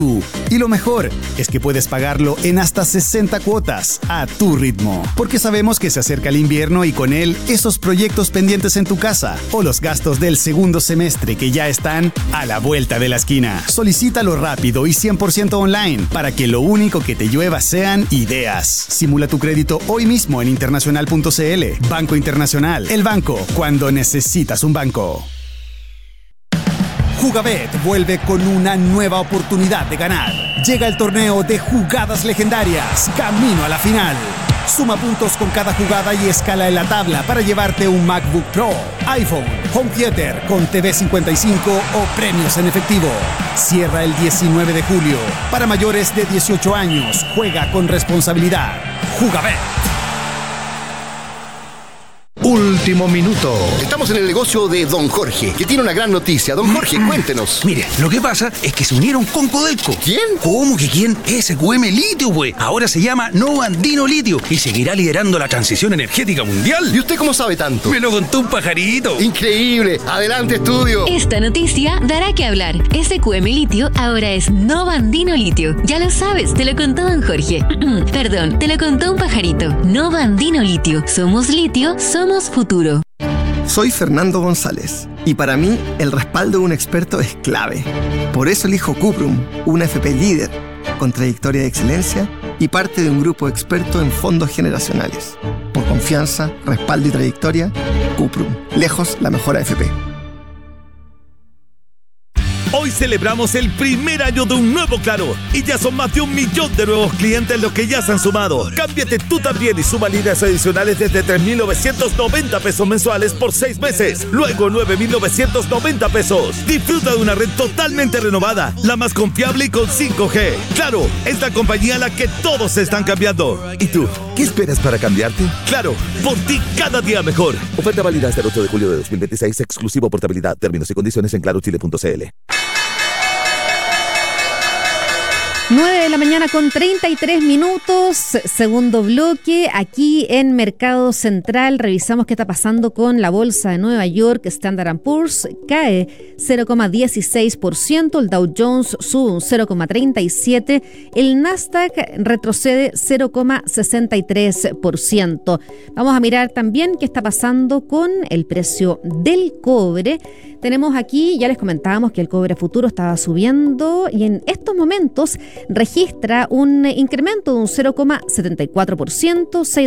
Y lo mejor es que puedes pagarlo en hasta 60 cuotas a tu ritmo. Porque sabemos que se acerca el invierno y con él esos proyectos pendientes en tu casa o los gastos del segundo semestre que ya están a la vuelta de la esquina. Solicítalo rápido y 100% online para que lo único que te llueva sean ideas. Simula tu crédito hoy mismo en internacional.cl. Banco Internacional, el banco cuando necesitas un banco. Jugabet vuelve con una nueva oportunidad de ganar. Llega el torneo de jugadas legendarias, camino a la final. Suma puntos con cada jugada y escala en la tabla para llevarte un MacBook Pro, iPhone, Home Theater con TV 55 o premios en efectivo. Cierra el 19 de julio. Para mayores de 18 años, juega con responsabilidad. Jugabet. Último minuto. Estamos en el negocio de Don Jorge, que tiene una gran noticia. Don Jorge, cuéntenos. Mire, lo que pasa es que se unieron con Codelco. ¿Quién? ¿Cómo que quién? SQM Litio, pues. Ahora se llama Novo Andino Litio y seguirá liderando la transición energética mundial. ¿Y usted cómo sabe tanto? Me lo contó un pajarito. Increíble. Adelante, estudio. Esta noticia dará que hablar. SQM Litio ahora es Novo Andino Litio. Ya lo sabes, te lo contó Don Jorge. Perdón, te lo contó un pajarito. Novo Andino Litio. Somos litio, somos futuro. Soy Fernando González y para mí el respaldo de un experto es clave. Por eso elijo Cuprum, una FP líder con trayectoria de excelencia y parte de un grupo experto en fondos generacionales. Por confianza, respaldo y trayectoria, Cuprum, lejos la mejor AFP. Hoy celebramos el primer año de un nuevo Claro y ya son más de 1 millón de nuevos clientes los que ya se han sumado. Cámbiate tú también y suma líneas adicionales desde 3,990 pesos mensuales por 6 meses. Luego 9,990 pesos. Disfruta de una red totalmente renovada, la más confiable y con 5G. Claro, es la compañía a la que todos se están cambiando. ¿Y tú? ¿Qué esperas para cambiarte? Claro, por ti cada día mejor. Oferta válida hasta el 8 de julio de 2026, exclusivo portabilidad. Términos y condiciones en clarochile.cl. 9 de la mañana con 33 minutos, segundo bloque, aquí en Mercado Central. Revisamos qué está pasando con la bolsa de Nueva York. Standard & Poor's cae 0,16%, el Dow Jones sube un 0,37%, el Nasdaq retrocede 0,63%. Vamos a mirar también qué está pasando con el precio del cobre. Tenemos aquí, ya les comentábamos que el cobre futuro estaba subiendo y en estos momentos registra un incremento de un 0,74%,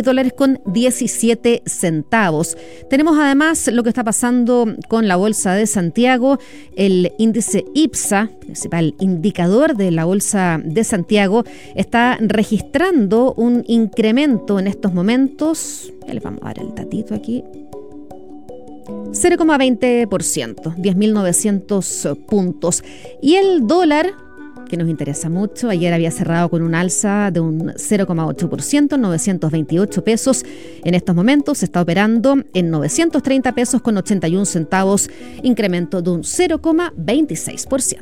$6.17. Tenemos además lo que está pasando con la Bolsa de Santiago, el índice IPSA, principal indicador de la Bolsa de Santiago, está registrando un incremento en estos momentos. Ya les vamos a dar el datito aquí. 0,20%, 10.900 puntos. Y el dólar, que nos interesa mucho, ayer había cerrado con un alza de un 0,8%, 928 pesos. En estos momentos se está operando en 930 pesos con 81 centavos, incremento de un 0,26%.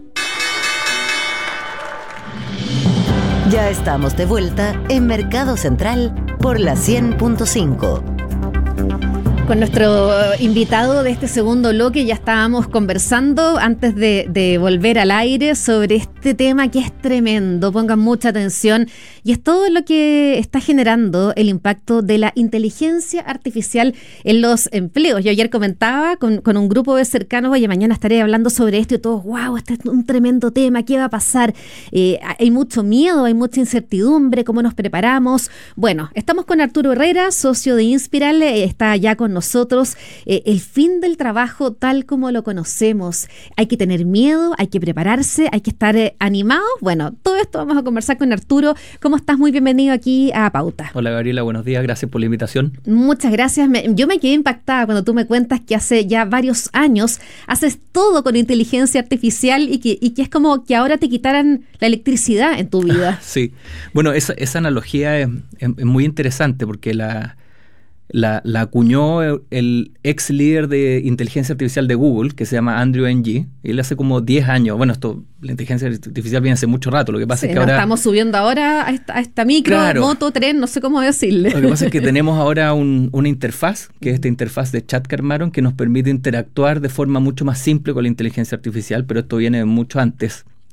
Ya estamos de vuelta en Mercado Central por la 100.5. Con nuestro invitado de este segundo bloque ya estábamos conversando antes de volver al aire sobre este tema que es tremendo. Pongan mucha atención y es todo lo que está generando el impacto de la inteligencia artificial en los empleos. Yo ayer comentaba con un grupo de cercanos, oye, mañana estaré hablando sobre esto y todos, wow, este es un tremendo tema, ¿qué va a pasar? Hay mucho miedo, hay mucha incertidumbre, ¿cómo nos preparamos? Bueno, estamos con Arturo Herrera, socio de Inspiral, está ya con nosotros. El fin del trabajo tal como lo conocemos. Hay que tener miedo, hay que prepararse, hay que estar animados. Bueno, todo esto vamos a conversar con Arturo. ¿Cómo estás? Muy bienvenido aquí a Pauta. Hola Gabriela, buenos días, gracias por la invitación. Muchas gracias. Yo me quedé impactada cuando tú me cuentas que hace ya varios años haces todo con inteligencia artificial y que es como que ahora te quitaran la electricidad en tu vida. Sí, bueno, esa analogía es muy interesante porque la acuñó el ex líder de inteligencia artificial de Google, que se llama Andrew Ng. Él hace como 10 años, bueno, la inteligencia artificial viene hace mucho rato, lo que pasa es que ahora... estamos subiendo ahora a esta micro, claro, moto, tren, no sé cómo decirle. Lo que pasa es que tenemos ahora una interfaz, que es esta interfaz de chat que armaron, que nos permite interactuar de forma mucho más simple con la inteligencia artificial, pero esto viene mucho antes.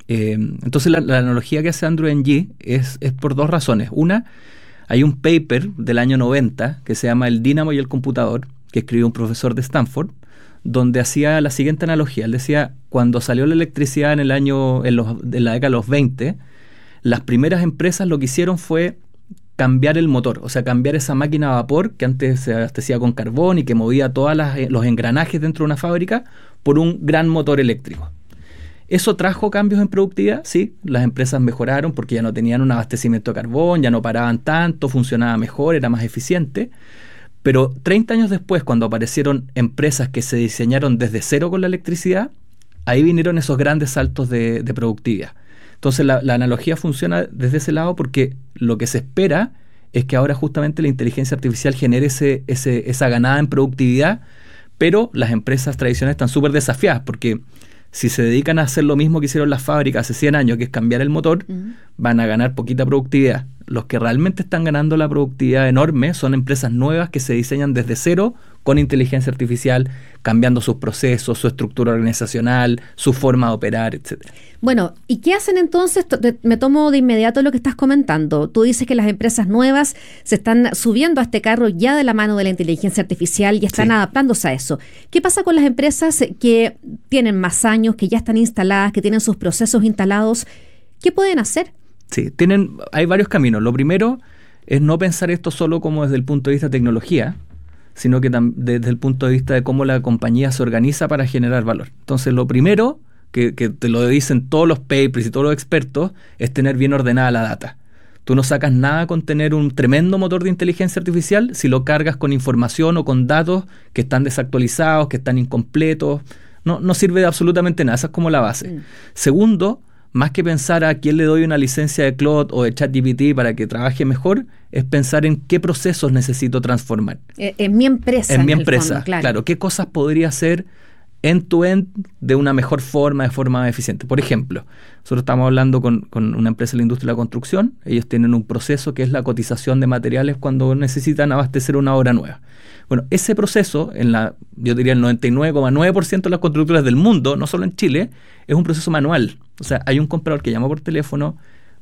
Entonces la analogía que hace Andrew Ng es por dos razones. Una, hay un paper del año 90 que se llama El dínamo y el computador, que escribió un profesor de Stanford, donde hacía la siguiente analogía. Él decía, cuando salió la electricidad en la década de los 20, las primeras empresas lo que hicieron fue cambiar el motor, o sea, cambiar esa máquina a vapor que antes se abastecía con carbón y que movía todos los engranajes dentro de una fábrica por un gran motor eléctrico. ¿Eso trajo cambios en productividad? Sí, las empresas mejoraron porque ya no tenían un abastecimiento de carbón, ya no paraban tanto, funcionaba mejor, era más eficiente. Pero 30 años después, cuando aparecieron empresas que se diseñaron desde cero con la electricidad, ahí vinieron esos grandes saltos de productividad. Entonces la analogía funciona desde ese lado porque lo que se espera es que ahora justamente la inteligencia artificial genere esa ganada en productividad, pero las empresas tradicionales están súper desafiadas porque si se dedican a hacer lo mismo que hicieron las fábricas hace 100 años, que es cambiar el motor, van a ganar poquita productividad. Los que realmente están ganando la productividad enorme son empresas nuevas que se diseñan desde cero con inteligencia artificial, cambiando sus procesos, su estructura organizacional, su forma de operar, etc. Bueno, ¿y qué hacen entonces? Me tomo de inmediato lo que estás comentando. Tú dices que las empresas nuevas se están subiendo a este carro ya de la mano de la inteligencia artificial y están adaptándose a eso. ¿Qué pasa con las empresas que tienen más años, que ya están instaladas, que tienen sus procesos instalados? ¿Qué pueden hacer? Sí, hay varios caminos. Lo primero es no pensar esto solo como desde el punto de vista de tecnología, sino que desde el punto de vista de cómo la compañía se organiza para generar valor. Entonces, lo primero, que te lo dicen todos los papers y todos los expertos, es tener bien ordenada la data. Tú no sacas nada con tener un tremendo motor de inteligencia artificial si lo cargas con información o con datos que están desactualizados, que están incompletos. No sirve de absolutamente nada. Esa es como la base. Segundo, más que pensar a quién le doy una licencia de Claude o de ChatGPT para que trabaje mejor, es pensar en qué procesos necesito transformar. En mi empresa. En mi empresa, fondo, claro. ¿Qué cosas podría hacer end-to-end de una mejor forma, de forma más eficiente? Por ejemplo, nosotros estamos hablando con una empresa de la industria de la construcción. Ellos tienen un proceso que es la cotización de materiales cuando necesitan abastecer una obra nueva. Bueno, ese proceso, yo diría el 99,9% de las constructoras del mundo, no solo en Chile, es un proceso manual. O sea, hay un comprador que llama por teléfono,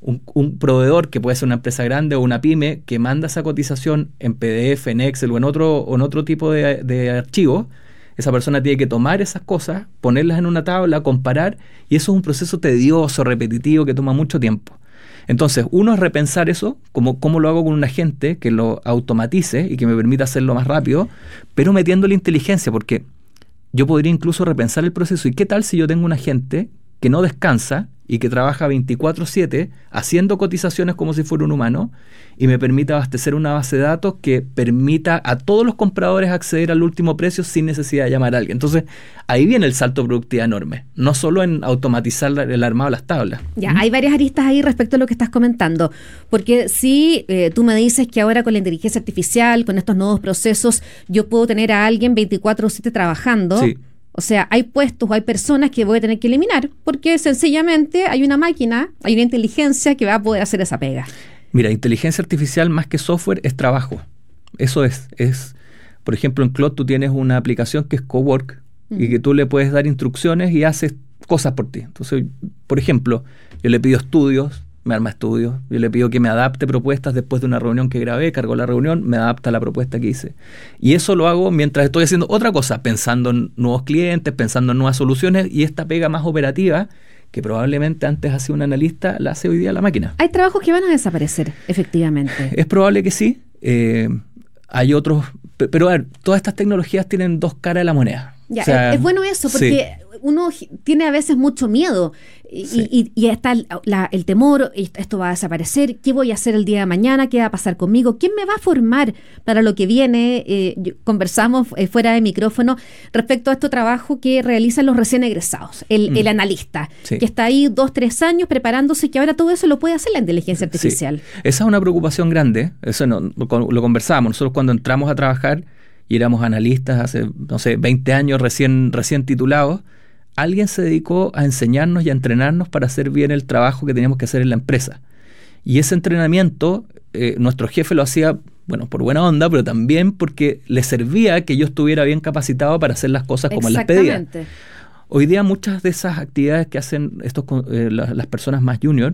un proveedor que puede ser una empresa grande o una pyme que manda esa cotización en PDF, en Excel o en otro tipo de archivo. Esa persona tiene que tomar esas cosas, ponerlas en una tabla, comparar, y eso es un proceso tedioso, repetitivo, que toma mucho tiempo. Entonces, uno es repensar eso, cómo lo hago con un agente que lo automatice y que me permita hacerlo más rápido, pero metiéndole inteligencia, porque yo podría incluso repensar el proceso. ¿Y qué tal si yo tengo un agente que no descansa y que trabaja 24/7 haciendo cotizaciones como si fuera un humano y me permita abastecer una base de datos que permita a todos los compradores acceder al último precio sin necesidad de llamar a alguien? Entonces, ahí viene el salto de productividad enorme, no solo en automatizar el armado de las tablas. Ya, hay varias aristas ahí respecto a lo que estás comentando, porque si tú me dices que ahora con la inteligencia artificial, con estos nuevos procesos, yo puedo tener a alguien 24/7 trabajando. Sí. O sea, hay puestos o hay personas que voy a tener que eliminar porque sencillamente hay una máquina, hay una inteligencia que va a poder hacer esa pega. Mira, inteligencia artificial más que software es trabajo. Eso es. Por ejemplo, en Claude tú tienes una aplicación que es Cowork y que tú le puedes dar instrucciones y haces cosas por ti. Entonces, por ejemplo, yo le pido estudios, me arma estudios. Yo le pido que me adapte propuestas después de una reunión que grabé, cargo la reunión, me adapta la propuesta que hice. Y eso lo hago mientras estoy haciendo otra cosa, pensando en nuevos clientes, pensando en nuevas soluciones, y esta pega más operativa, que probablemente antes hacía un analista, la hace hoy día la máquina. Hay trabajos que van a desaparecer, efectivamente. Es probable que sí. Hay otros, pero a ver, todas estas tecnologías tienen dos caras de la moneda. Ya, o sea, es bueno eso, porque uno tiene a veces mucho miedo y está el temor, esto va a desaparecer, ¿qué voy a hacer el día de mañana? ¿Qué va a pasar conmigo? ¿Quién me va a formar para lo que viene? Conversamos fuera de micrófono respecto a este trabajo que realizan los recién egresados, el analista, que está ahí 2-3 años preparándose, que ahora todo eso lo puede hacer la inteligencia artificial. Sí. Esa es una preocupación grande, eso lo conversábamos. Nosotros cuando entramos a trabajar y éramos analistas hace, 20 años recién titulados, alguien se dedicó a enseñarnos y a entrenarnos para hacer bien el trabajo que teníamos que hacer en la empresa. Y ese entrenamiento, nuestro jefe lo hacía, por buena onda, pero también porque le servía que yo estuviera bien capacitado para hacer las cosas como él las pedía. Hoy día muchas de esas actividades que hacen las personas más junior